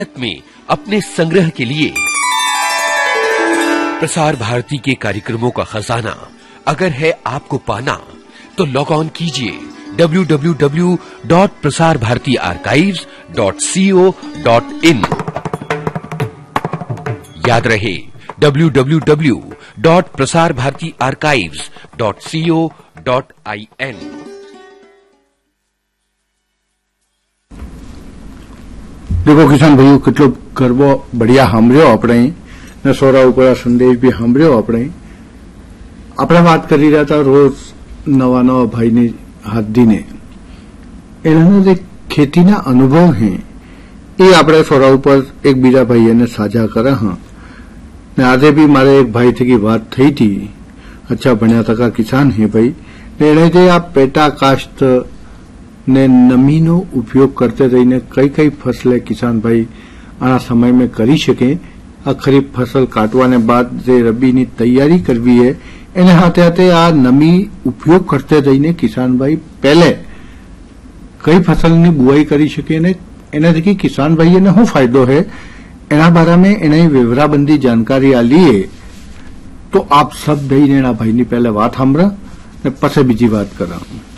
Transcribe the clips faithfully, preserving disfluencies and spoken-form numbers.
में अपने संग्रह के लिए प्रसार भारती के कार्यक्रमों का खजाना अगर है आपको पाना तो लॉग ऑन कीजिए W W W dot Prasar Bharati archives dot C O dot in. याद रहे W W W dot Prasar Bharati archives dot C O dot I N. देखो किसान भाइयों કેટલો ગરબો બઢિયા સાંભળ્યો આપણે ને સોરા ઉપર આ સંદેશ બી સાંભળ્યો આપણે આપણે વાત કરી રહ્યા હતા રોજ નવા નવા ભાઈની હાથદીને એના જે ખેતીના અનુભવ હે એ આપણે સોરા ઉપર એકબીજા ભાઈને સાझा કરે હા ને આજે બી મારે એક ભાઈ થકી વાત થઈ હતી અચ્છા ભણ્યા તકા કિસાન હે ભાઈ ને એણે જે આ પેટા કાસ્ટ ने नमी नो उपयोग करते रहीने कई कई फसलें किसान भाई आ समय में करी सके आ खरीफ फसल काटवाने बाद जे रबीनी तैयारी करवी है एने हाथे हाथे आ नमी उपयोग करते रहीने किसान भाई पहले कई फसलनी बुआई करी सके ने एनाथी किसान भाई ने शू फायदो है एना बारे में एने विवराबंदी जानकारी आ लीए तो आप सब दईने एना भाईनी पहले बात सांभळा ने पछी बीजी बात करा।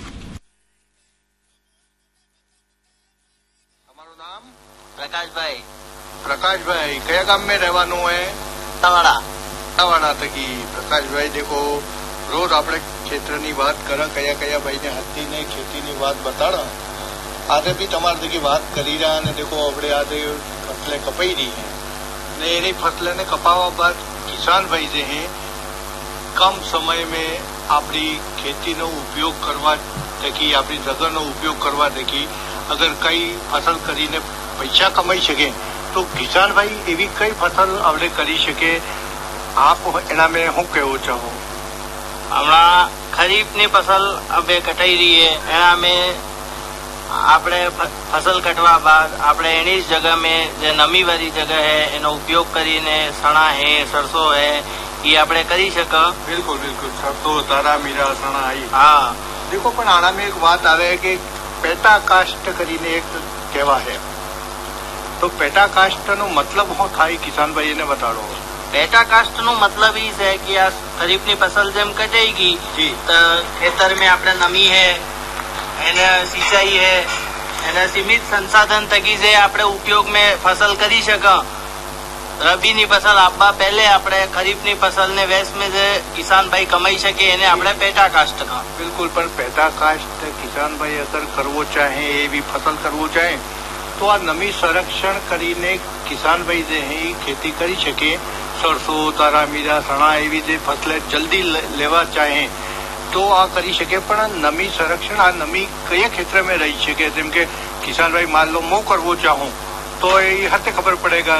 प्रकाशभाई प्रकाशभाई कया गाम में रहवानु है? तवाड़ा तवाड़ा तकी। प्रकाशभाई देखो रोज आपणे क्षेत्रनी बात करा कया कया भाई ने हाथी ने खेती नी बात बताड़ा आज भी तमार तकी बात करी रहा ने देखो अपने आज फसलें कपाई रही है ने एनी फसलें ने कपावा बाद किसान भाई जे हैं कम समय में अपनी खेती नो उपयोग करवा तकी अपनी जगह नो उपयोग करवा तकी अगर कई फसल करीने पैसा कमाई सके तो किसान भाई एवी कई फसल आपणे करी सके आप एना में हूँ कहू चाहो? हमारा खरीफ नी फसल अबे कटाई रही है एना में आपणे फसल कटवा बाद आपणे एनी जगह में जे नमी वाली जगह है एनो उपयोग करीने सणा है सरसों है ये आपणे करी सके। बिल्कुल बिल्कुल सरसों तारा मीरा सणा आई। हाँ देखो पण आना में एक बात आवे कि पेटा कास्ट करीने एक कहवा है तो पेटा कास्ट नो मतलब शू थाय किसान भाई ने बताड़ो। पेटा कास्ट नो मतलब ई है कि आ खरीफ नी फसल जेम कटेगी तो खेतर में आपणे नमी है एने सिंचाई है एने सीमित संसाधन तकी जे आपणे उपयोग में फसल करी सके। रबी नी फसल आपवा पहले आपणे खरीफ नी फसल ने वेस में जे किसान भाई कमाई सके एने आपणे पेटा कास्ट का। बिल्कुल पण पेटा कास्ट किसान भाई अगर करवो चाहे एवी फसल करवो चाहे तो आ नमी संरक्षण करीने किसान भाई जे है खेती करी सके। सरसों तारा मीरा सणा एवी जे फसलें जल्दी लेवा चाहे तो आ करी सके पण नमी संरक्षण आ नमी कया क्षेत्र में रही सके जेम के किसान भाई मान लो मो करवो चाहूं तो ये हते खबर पड़ेगा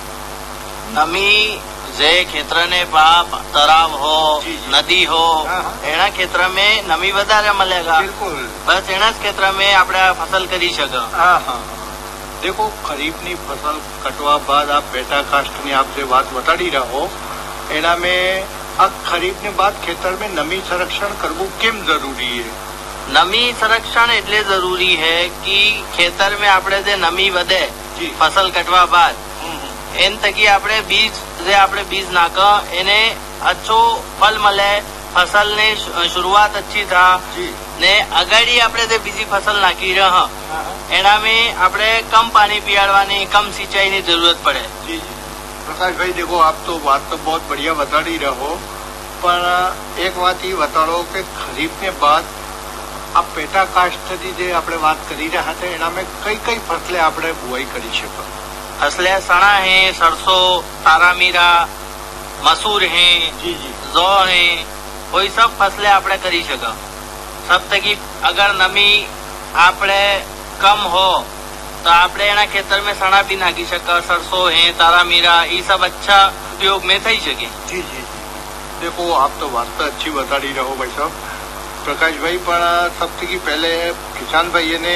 नमी जे क्षेत्र ने बाप तराव हो जी, जी। नदी हो एना क्षेत्र में नमी वधारे मलेगा। बिल्कुल बस एना क्षेत्र में आपणे फसल करी सके। हाँ हाँ देखो खरीफ नी फसल कटवा बाद आप पेटा कास्ट ની आप जे बात बताड़ी रहो एना में अब खरीफ ने बाद खेतर में नमी संरक्षण करवू केम जरूरी है? नमी संरक्षण એટલે જરૂરી है कि खेतर में आपणे जे नमी વધે फसल कटवा बाद एन तकी आपणे बीज जे आपणे बीज नाखा एने अच्छो फल मळे फसल ने शुरुआत अच्छी था ने अगाड़ी आपणे जे बीजी फसल नाखी रहा एना में आपणे कम पानी पियाड़वानी कम सिंचाई की जरूरत पड़े। जी जी प्रकाश भाई देखो आप तो बात तो बहुत बढ़िया बताड़ी रहो पर एक बात ये बताड़ो कि खरीफ ने बाद आप पेटा कास्ट की जे आपणे बात करी रहा था एना में कई कई फसलें आपणे बुआई करी सको? फसलें सणा है सरसों तारा मीरा मसूर है जी जी जौ है कोई सब फसलें आपणे करी सके। सब तकी अगर नमी आपणे कम हो तो आपणे एना खेतर में सणा भी नाखी सके सरसों है तारा मीरा ये सब अच्छा उपयोग में थई सके। जी जी देखो आप तो बात तो अच्छी बताड़ी रहो भाई साहब प्रकाश भाई पर सब तकी पहले किसान भाई ने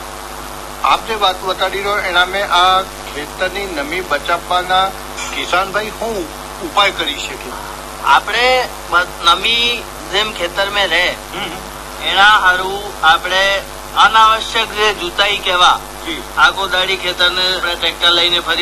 आप जो बात बताड़ी रहो एना में आ खेतरनी नमी बचाववाना किसान भाई शू उपाय करी सके? आपणे नमी जेम खेतर में रहे एना हारू आपणे अनावश्यक जे जुताई कहवा આખો દાડી ખેતરને આપણે ટ્રેક્ટર લઈને ફરી